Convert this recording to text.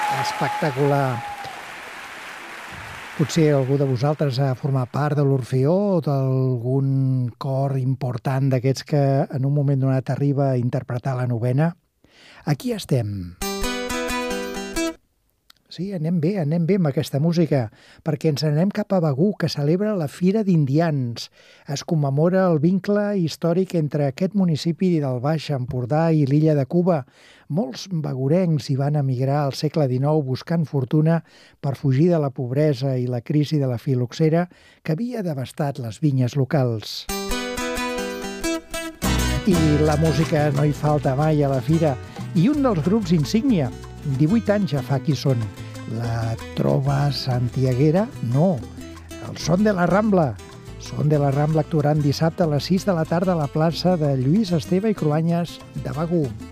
Espectacular. Potser algú de vosaltres ha format part de l'Orfeó o d'algun cor important d'aquests que en un moment donat arriba a interpretar la novena. Aquí estem. Sí, anem bé amb aquesta música, perquè ens anem cap a Begur, que celebra la Fira d'Indians. Es commemora el vincle històric entre aquest municipi del Baix Empordà i l'illa de Cuba. Molts begurencs hi van emigrar al segle XIX buscant fortuna per fugir de la pobresa i la crisi de la filoxera que havia devastat les vinyes locals. I la música no hi falta mai a la fira. I un dels grups insígnia, 18 anys ja fa qui són. La Trova Santiaguera? No. El Son de la Rambla. Son de la Rambla actuaran dissabte a les 6 de la tarda a la plaça de Lluís Esteve i Cruanyes de Begur.